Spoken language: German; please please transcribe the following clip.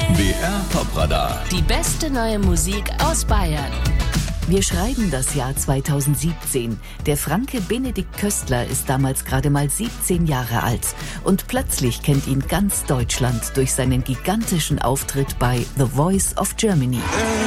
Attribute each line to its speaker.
Speaker 1: BR Popradar.
Speaker 2: Die beste neue Musik aus Bayern.
Speaker 3: Wir schreiben das Jahr 2017. Der Franke Benedikt Köstler ist damals gerade mal 17 Jahre alt. Und plötzlich kennt ihn ganz Deutschland durch seinen gigantischen Auftritt bei The Voice of Germany.